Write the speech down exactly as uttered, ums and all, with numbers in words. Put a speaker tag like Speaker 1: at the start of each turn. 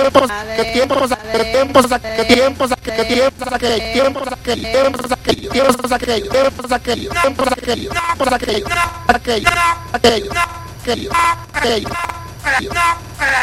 Speaker 1: tiempos, qué tiempos, qué tiempos, qué tiempos, qué tiempos, qué tiempos, qué tiempos, qué tiempos, aquello, tiempos, aquello, tiempos, aquello, tiempos, aquello, aquello, aquello, aquello, aquello, aquello.